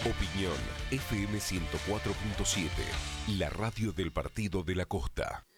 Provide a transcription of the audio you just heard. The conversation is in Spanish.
Opinión FM 104.7, la radio del Partido de la Costa.